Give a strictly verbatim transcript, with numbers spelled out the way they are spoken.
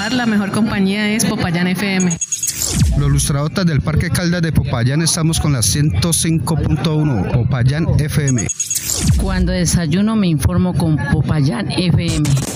despertar, la mejor compañía es Popayán F M. Los lustradotas del Parque Caldas de Popayán estamos con la ciento cinco punto uno, Popayán F M. Cuando desayuno me informo con Popayán F M.